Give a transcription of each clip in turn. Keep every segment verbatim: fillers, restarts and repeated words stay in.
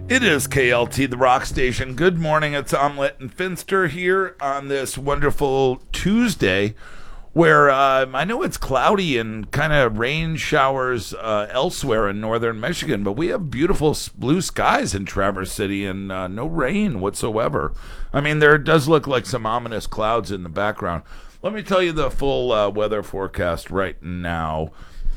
It is K L T, the rock station. Good morning. It's Omelette and Finster here on this wonderful Tuesday where uh, I know it's cloudy and kind of rain showers uh, elsewhere in northern Michigan, but we have beautiful blue skies in Traverse City and uh, no rain whatsoever. I mean, there does look like some ominous clouds in the background. Let me tell you the full uh, weather forecast right now.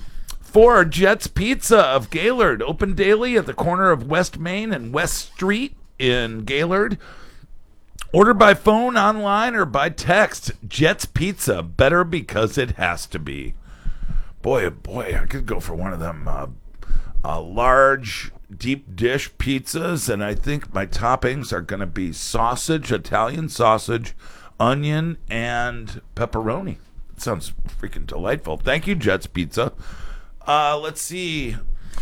For Jets Pizza of Gaylord, open daily at the corner of West Main and West Street in Gaylord. Order by phone, online, or by text. Jets Pizza, better because it has to be. Boy, oh boy, I could go for one of them uh, uh, large deep dish pizzas, and I think my toppings are going to be sausage, Italian sausage, onion, and pepperoni. It sounds freaking delightful. Thank you, Jets Pizza. Uh, let's see.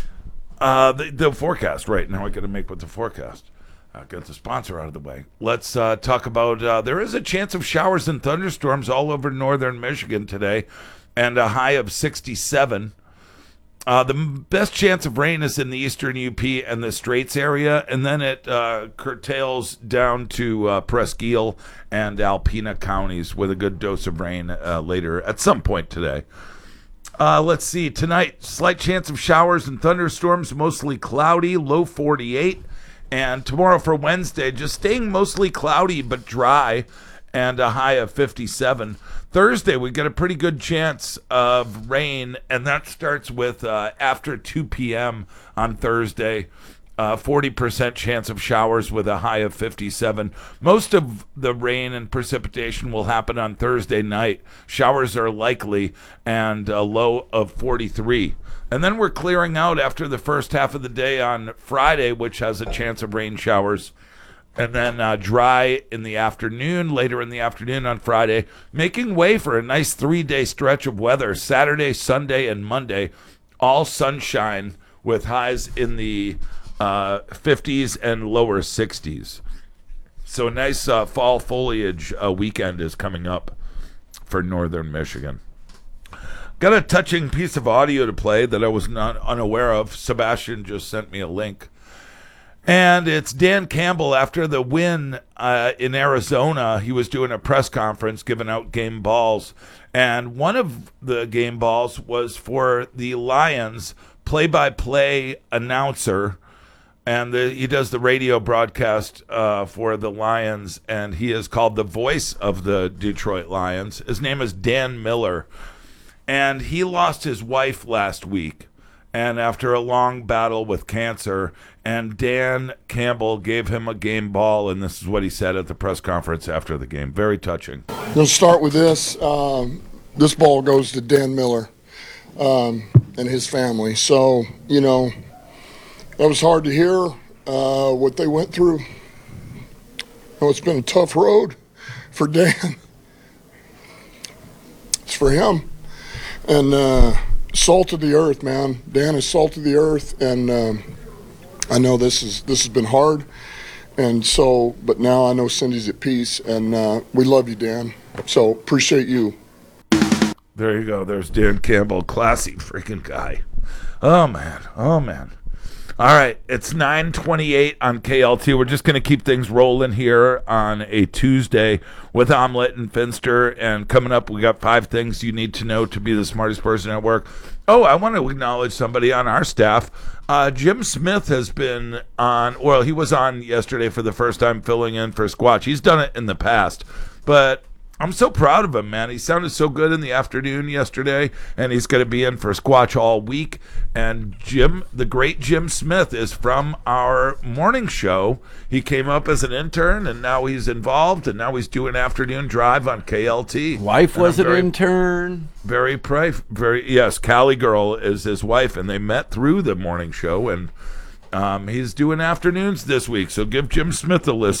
Uh, the, the forecast right now. I got to make with the forecast. Uh, got the sponsor out of the way. Let's uh, talk about. Uh, there is a chance of showers and thunderstorms all over northern Michigan today, and a high of sixty-seven. Uh, the best chance of rain is in the eastern U P and the Straits area, and then it uh, curtails down to uh, Presque and Alpena counties with a good dose of rain uh, later at some point today. Uh, let's see. Tonight, slight chance of showers and thunderstorms, mostly cloudy, low forty-eight. And tomorrow for Wednesday, just staying mostly cloudy but dry, and a high of fifty-seven. Thursday, we get a pretty good chance of rain, and that starts with uh, after two p.m. on Thursday. Uh, forty percent chance of showers with a high of fifty-seven. Most of the rain and precipitation will happen on Thursday night. Showers are likely, and a low of forty-three. And then we're clearing out after the first half of the day on Friday, which has a chance of rain showers. And then uh, dry in the afternoon, later in the afternoon on Friday, making way for a nice three-day stretch of weather. Saturday, Sunday, and Monday, all sunshine with highs in the Uh, fifties and lower sixties. So a nice uh, fall foliage uh, weekend is coming up for northern Michigan. Got a touching piece of audio to play that I was not unaware of. Sebastian just sent me a link. And it's Dan Campbell after the win uh, in Arizona. He was doing a press conference giving out game balls. And one of the game balls was for the Lions play-by-play announcer. And the, he does the radio broadcast uh, for the Lions, and he is called the voice of the Detroit Lions. His name is Dan Miller, and he lost his wife last week, and after a long battle with cancer, and Dan Campbell gave him a game ball, and this is what he said at the press conference after the game. Very touching. We'll start with this. Um, this ball goes to Dan Miller um, and his family. So, you know, that was hard to hear uh, what they went through. Oh, it's been a tough road for Dan. It's for him. And uh, salt of the earth, man. Dan is salt of the earth, and um, I know this is this has been hard. And so, but now I know Cindy's at peace, and uh, we love you, Dan. So appreciate you. There you go. There's Dan Campbell, classy freaking guy. Oh man. Oh man. All right, it's nine twenty-eight on K L T. We're just going to keep things rolling here on a Tuesday with Omelette and Finster. And coming up, we got five things you need to know to be the smartest person at work. Oh, I want to acknowledge somebody on our staff. Uh, Jim Smith has been on, well, he was on yesterday for the first time filling in for Squatch. He's done it in the past, but I'm so proud of him, man. He sounded so good in the afternoon yesterday, and he's going to be in for Squatch all week. And Jim, the great Jim Smith, is from our morning show. He came up as an intern, and now he's involved, and now he's doing afternoon drive on K L T. Wife was an very, intern. Very, pri- very, yes, Callie Girl is his wife, and they met through the morning show, and um, he's doing afternoons this week. So give Jim Smith a listen.